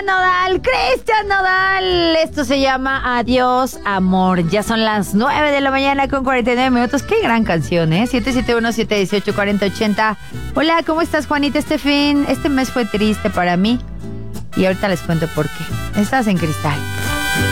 Cristian Nodal. Esto se llama Adiós, Amor. Ya son las 9 de la mañana con 49 minutos. Qué gran canción, ¿eh? 771-718-4080. Hola, ¿cómo estás, Juanita? Este mes fue triste para mí. Y ahorita les cuento por qué. Estás en Cristal.